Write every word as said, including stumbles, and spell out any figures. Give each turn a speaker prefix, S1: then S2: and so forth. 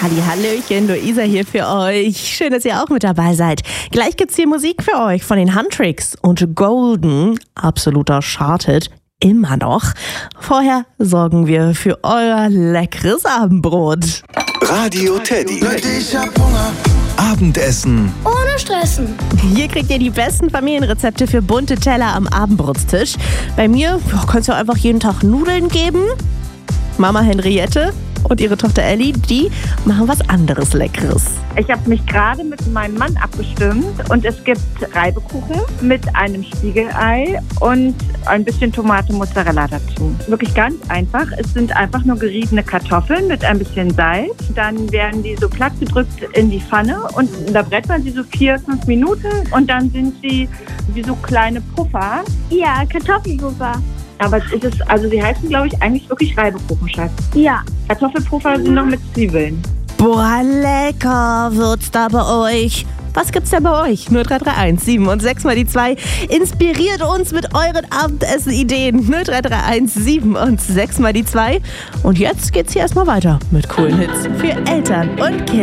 S1: Hallihallöchen, Luisa hier für euch. Schön, dass ihr auch mit dabei seid. Gleich gibt's hier Musik für euch von den Huntrix und Golden. Absoluter Charted. Immer noch. Vorher sorgen wir für euer leckeres Abendbrot.
S2: Radio Teddy.
S3: Ich hab Hunger.
S2: Abendessen
S4: Ohne Stressen.
S1: Hier kriegt ihr die besten Familienrezepte für bunte Teller am Abendbrotstisch. Bei mir könnt ihr einfach jeden Tag Nudeln geben. Mama Henriette und ihre Tochter Ellie, die machen was anderes Leckeres.
S5: Ich habe mich gerade mit meinem Mann abgestimmt und es gibt Reibekuchen mit einem Spiegelei und ein bisschen Tomate Mozzarella dazu. Wirklich ganz einfach. Es sind einfach nur geriebene Kartoffeln mit ein bisschen Salz. Dann werden die so platt gedrückt in die Pfanne und da brät man sie so vier, fünf Minuten und dann sind sie wie so kleine Puffer.
S4: Ja, Kartoffelpuffer.
S5: Aber es ist, also sie heißen, glaube ich, eigentlich wirklich Reibekuchen, Schatz.
S4: Ja.
S5: Kartoffelpuffer sind noch mit Zwiebeln.
S1: Boah, lecker wird's da bei euch. Was gibt's denn bei euch? null drei drei eins sieben und sechs mal die zwei. Inspiriert uns mit euren Abendessen-Ideen. null drei drei eins sieben und sechs mal die zwei. Und jetzt geht's hier erstmal weiter mit coolen Hits für Eltern und Kinder.